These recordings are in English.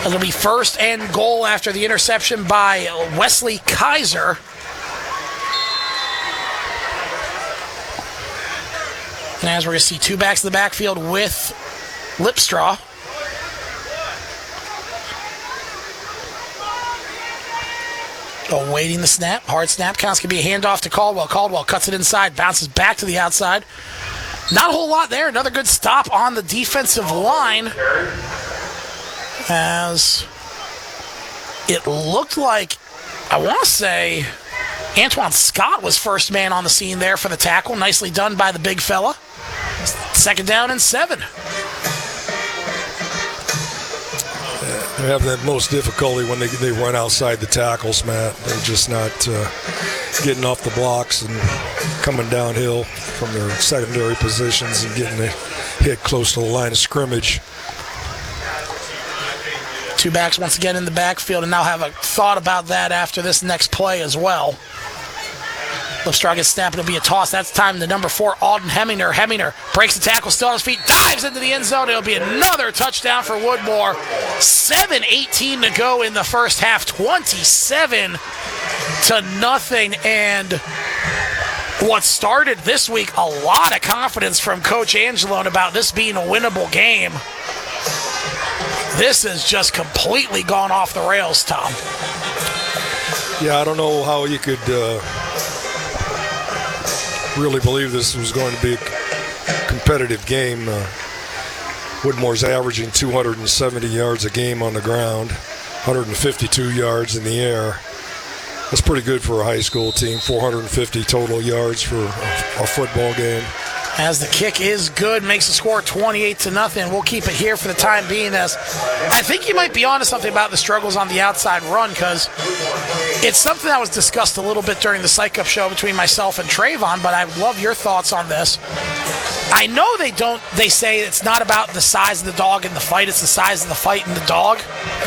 It'll be first and goal after the interception by Wesley Kaiser. And as we're going to see two backs in the backfield with Lipstraw. Awaiting the snap. Hard snap. Counts can be a handoff to Caldwell. Caldwell cuts it inside. Bounces back to the outside. Not a whole lot there. Another good stop on the defensive line. As it looked like, I want to say, Antoine Scott was first man on the scene there for the tackle. Nicely done by the big fella. Second down and 7. They have the most difficulty when they run outside the tackles, Matt. They're just not getting off the blocks and coming downhill from their secondary positions and getting hit close to the line of scrimmage. Two backs once again in the backfield, and now have a thought about that after this next play as well. Lipstraw gets snapped. It'll be a toss. That's time to number 4, Alden Heminger. Heminger breaks the tackle, still on his feet, dives into the end zone. It'll be another touchdown for Woodmore. 7:18 to go in the first half. 27-0. And what started this week, a lot of confidence from Coach Angelone about this being a winnable game. This has just completely gone off the rails, Tom. Yeah, I don't know how you could really believe this was going to be a competitive game. Woodmore's averaging 270 yards a game on the ground, 152 yards in the air. That's pretty good for a high school team, 450 total yards for a football game. As the kick is good, makes the score 28-0. We'll keep it here for the time being, as I think you might be onto something about the struggles on the outside run, because it's something that was discussed a little bit during the Psych Up show between myself and Trayvon, but I would love your thoughts on this. I know they say it's not about the size of the dog in the fight, it's the size of the fight in the dog.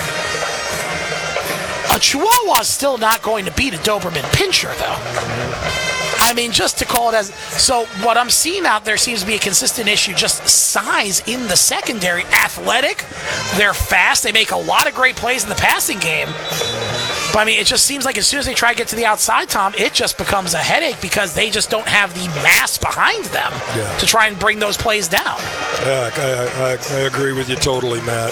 A Chihuahua is still not going to beat a Doberman Pinscher, though. I mean, just to call it as... So what I'm seeing out there seems to be a consistent issue, just size in the secondary. Athletic, they're fast, they make a lot of great plays in the passing game. But, I mean, it just seems like as soon as they try to get to the outside, Tom, it just becomes a headache because they just don't have the mass behind them to try and bring those plays down. Yeah, I agree with you totally, Matt.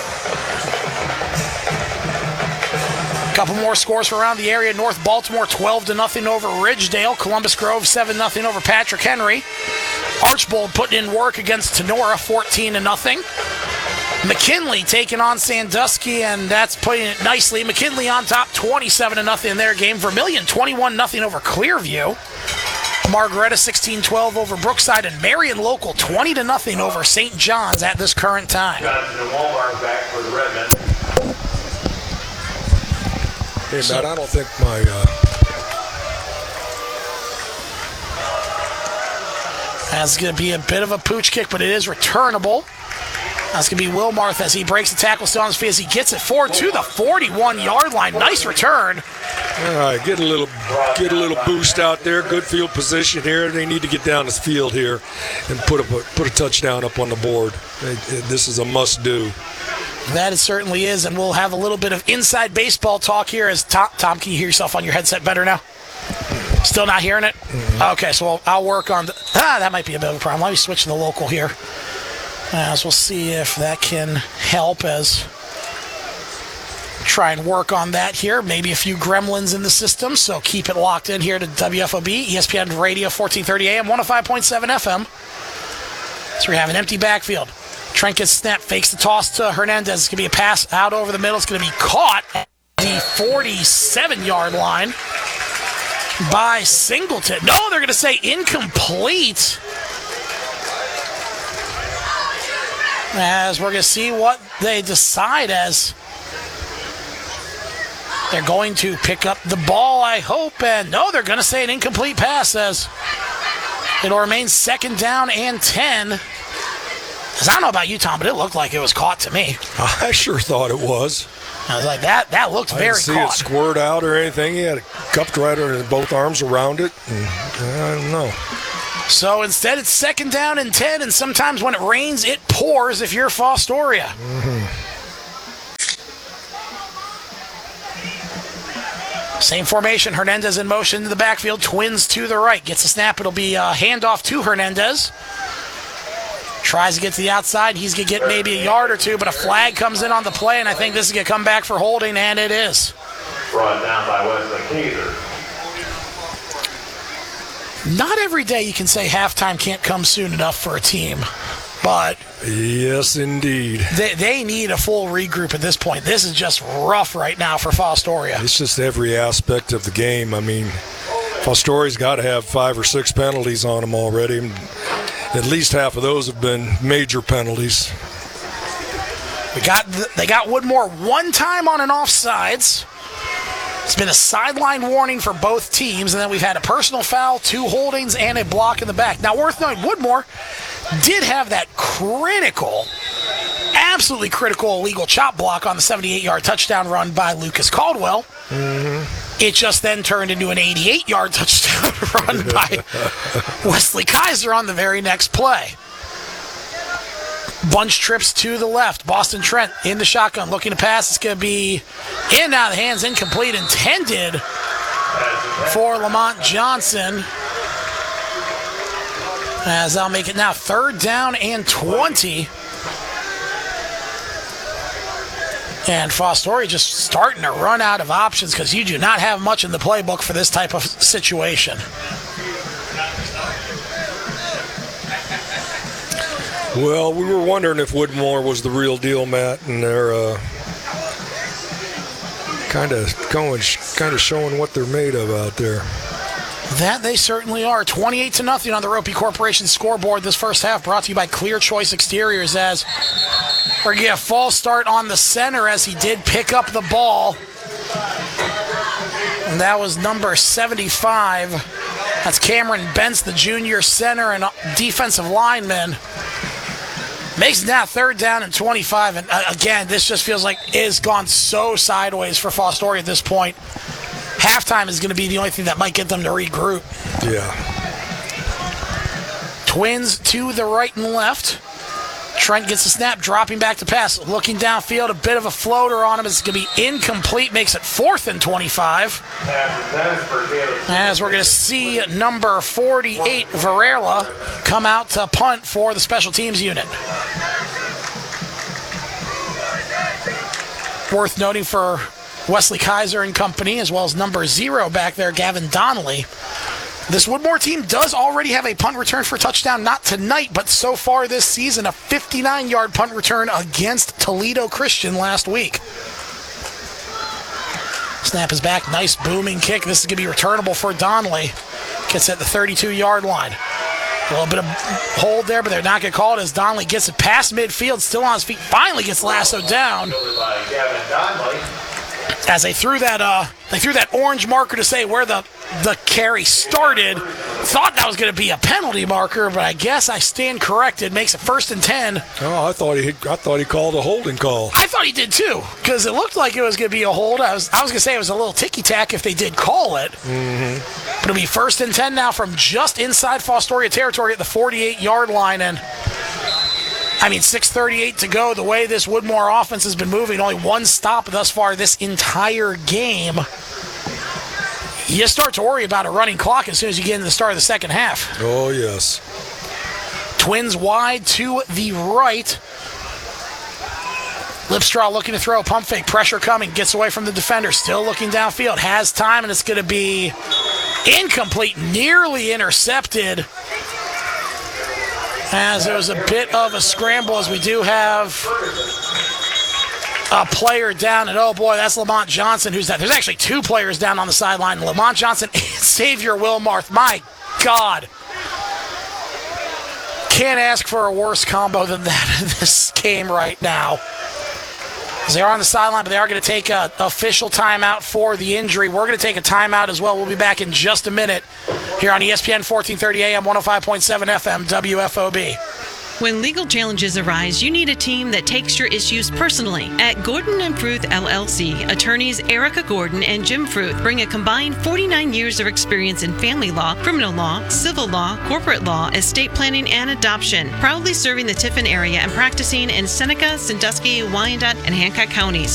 Couple more scores from around the area. North Baltimore 12-0 over Ridgedale. Columbus Grove 7-0 over Patrick Henry. Archbold putting in work against Tenora 14-0. McKinley taking on Sandusky, and that's putting it nicely. McKinley on top 27-0 in their game. Vermilion 21-0 over Clearview. Margaretta 16-12 over Brookside, and Marion Local 20-0 over St. John's at this current time. Back for the Redmen. Hey, Matt, I don't think my... That's going to be a bit of a pooch kick, but it is returnable. That's going to be Wilmarth as he breaks the tackle, still on his feet as he gets it forward to the 41-yard line. Nice return. All right, get a little boost out there. Good field position here. They need to get down this field here and put a touchdown up on the board. This is a must-do. That it certainly is, and we'll have a little bit of inside baseball talk here as Tom, can you hear yourself on your headset better now? Still not hearing it? Mm-hmm. Okay, so I'll work on that might be a bit of a problem. Let me switch to the local here. As we'll see if that can help as try and work on that here. Maybe a few gremlins in the system, so keep it locked in here to WFOB, ESPN Radio, 1430 AM, 105.7 FM. So we have an empty backfield. Trent gets snapped, fakes the toss to Hernandez. It's going to be a pass out over the middle. It's going to be caught at the 47-yard line by Singleton. No, they're going to say incomplete. As we're going to see what they decide, as they're going to pick up the ball, I hope. And no, they're going to say an incomplete pass, as it'll remain second down and 10. Because I don't know about you, Tom, but it looked like it was caught to me. I sure thought it was. I was like, that looked very caught. I didn't see it squirt out or anything. He had it cupped right in both arms around it. And I don't know. So instead, it's second down and 10, and sometimes when it rains, it pours if you're Fostoria. Mm-hmm. Same formation. Hernandez in motion to the backfield. Twins to the right. Gets a snap. It'll be a handoff to Hernandez. Tries to get to the outside. He's going to get maybe a yard or two, but a flag comes in on the play, and I think this is going to come back for holding, and it is. Brought down by Wesley Kaiser. Not every day you can say halftime can't come soon enough for a team, but Yes, indeed. they need a full regroup at this point. This is just rough right now for Fostoria. It's just every aspect of the game. I mean, Fostoria's got to have 5 or 6 penalties on them already. At least half of those have been major penalties. They got Woodmore one time on an offsides. It's been a sideline warning for both teams, and then we've had a personal foul, 2 holdings, and a block in the back. Now, worth noting, Woodmore did have that absolutely critical illegal chop block on the 78-yard touchdown run by Lucas Caldwell. Mm-hmm. It just then turned into an 88-yard touchdown run by Wesley Kaiser on the very next play. Bunch trips to the left. Boston Trent in the shotgun looking to pass. It's going to be in and out of the hands, incomplete, intended for Lamont Johnson. As I'll make it now 3rd down and 20. And Fostoria just starting to run out of options because you do not have much in the playbook for this type of situation. Well, we were wondering if Woodmore was the real deal, Matt, and they're kind of showing what they're made of out there. That they certainly are. 28-0 on the Ropey Corporation scoreboard this first half, brought to you by Clear Choice Exteriors, as we're going to get a false start on the center as he did pick up the ball. And that was number 75. That's Cameron Bentz, the junior center and defensive lineman. Makes it now 3rd down and 25. And again, this just feels like it has gone so sideways for Fostoria at this point. Halftime is going to be the only thing that might get them to regroup. Yeah. Twins to the right and left. Trent gets a snap, dropping back to pass. Looking downfield, a bit of a floater on him. It's going to be incomplete. Makes it 4th and 25. As we're going to see number 48, Varela, come out to punt for the special teams unit. Worth noting for Wesley Kaiser and company, as well as number 0 back there, Gavin Donnelly. This Woodmore team does already have a punt return for a touchdown, not tonight, but so far this season, a 59-yard punt return against Toledo Christian last week. Snap is back. Nice booming kick. This is going to be returnable for Donnelly. Gets at the 32-yard line. A little bit of hold there, but they're not going to call it as Donnelly gets it past midfield, still on his feet, finally gets lassoed down. As they threw that orange marker to say where the carry started. Thought that was going to be a penalty marker, but I guess I stand corrected. Makes it 1st and 10. Oh, I thought he called a holding call. I thought he did too, because it looked like it was going to be a hold. I was going to say it was a little ticky-tack if they did call it. Mm-hmm. But it'll be 1st and 10 now from just inside Fostoria territory at the 48-yard line. And 6:38 to go. The way this Woodmore offense has been moving, only one stop thus far this entire game. You start to worry about a running clock as soon as you get into the start of the second half. Oh, yes. Twins wide to the right. Lipstraw looking to throw, pump fake, pressure coming, gets away from the defender, still looking downfield, has time, and it's going to be incomplete, nearly intercepted. As there was a bit of a scramble, as we do have a player down, and oh boy, that's Lamont Johnson who's that. There's actually 2 players down on the sideline. Lamont Johnson and Xavier Wilmarth. My God. Can't ask for a worse combo than that in this game right now. As they are on the sideline, but they are going to take an official timeout for the injury. We're going to take a timeout as well. We'll be back in just a minute here on ESPN 1430 AM, 105.7 FM, WFOB. When legal challenges arise, you need a team that takes your issues personally. At Gordon & Fruth LLC, attorneys Erica Gordon and Jim Fruth bring a combined 49 years of experience in family law, criminal law, civil law, corporate law, estate planning, and adoption. Proudly serving the Tiffin area and practicing in Seneca, Sandusky, Wyandotte, and Hancock counties.